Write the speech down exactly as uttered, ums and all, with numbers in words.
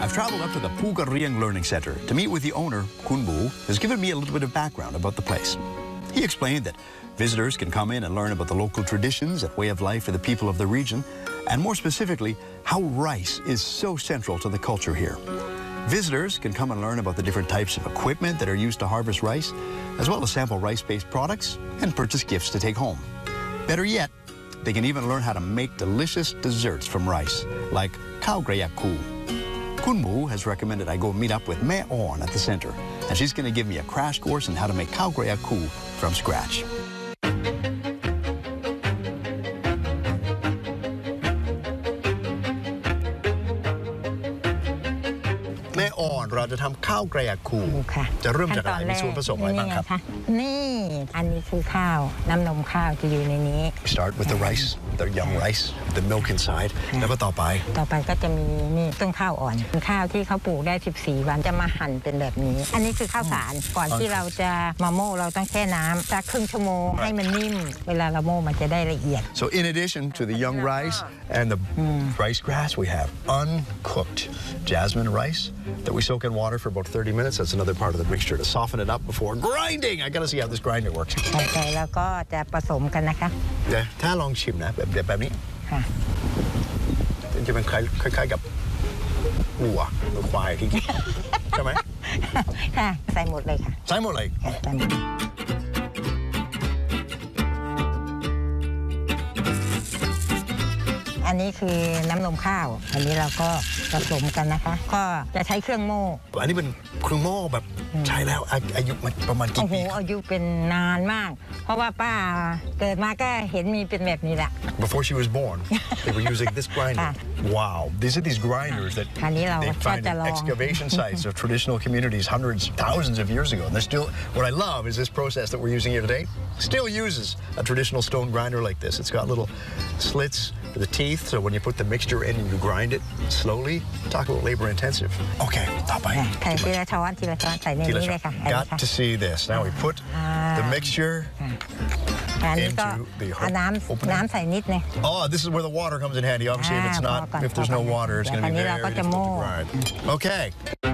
I've traveled up to the Pugariang Learning Center to meet with the owner, Kun Bu, who's given me a little bit of background about the place. He explained that visitors can come in and learn about the local traditions and way of life of the people of the region, and more specifically, how rice is so central to the culture here. Visitors can come and learn about the different types of equipment that are used to harvest rice, as well as sample rice-based products and purchase gifts to take home. Better yet, they can even learn how to make delicious desserts from rice, like khao grayak ku. Kun Bu has recommended I go meet up with Mae On at the center, and she's going to give me a crash course on how to make khao grayak ku from scratch. Mae On เราจะทำข้าวกระยาคูจะเริ่มจากอะไรมีส่วนผสมอะไรบ้างครับนี่อันนี้คือข้าวน้ำนมข้าวจะอยู่ในนี้ Start with the rice, the young rice, the milk inside. แล้วก็ต่อไปต่อไปก็จะมีนี่ต้นข้าวอ่อนเป็นข้าวที่เขาปลูกได้สิบสี่วันจะมาหั่นเป็นแบบนี้อันนี้คือข้าวสารก่อนที่เราจะมาโม่เราต้องแช่น้ำสักครึ่งชั่วโมงให้มันนิ่มเวลาเราโม่มันจะได้ละเอียด So in addition to the young rice and the rice grass, we have uncooked jasmine rice that we soak in water for about thirty minutes. That's another part of the mixture to soften it up before grinding. I gotta see how this grinder works. ใส่แล้วก็จะผสมกันนะคะเดี๋ยวถ้าลองชิมนะแบบแบบนี้ค่ะจะเป็นคล้ายๆกับวัวหรือควายที่กินใช่ไหมค่ะใส่หมดเลยค่ะใส่หมดเลยใส่หมดอันนี้คือน้ำนมข้าวอันนี้เราก็ผสมกันนะคะก็จะใช้เครื่องโม่อันนี้เป็นเครื่องโม่แบบใช้แล้วอายุประมาณกี่ปีโอ้โหอายุเป็นนานมากเพราะว่าป้าเกิดมาก็เห็นมีเป็นแบบนี้แหละ Before she was born they were using this grinder Wow these are these grinders that they find in excavation sites of traditional communities hundreds thousands of years ago and they're still what I love is this process that we're using here today still uses a traditional stone grinder like this it's got little slits for the teeth so when you put the mixture in and you grind it slowly talk about labor intensive okay ต่อไปทีละช้อนทีละช้อนใส่ในนี้เลยค่ะ Got to see this now we put the mixture อันนี้ก็เอาน้ำน้ำใส่นิดนึง Oh this is where the water comes in handy obviously if it's not if there's no water it's going to be very difficult to grind Okay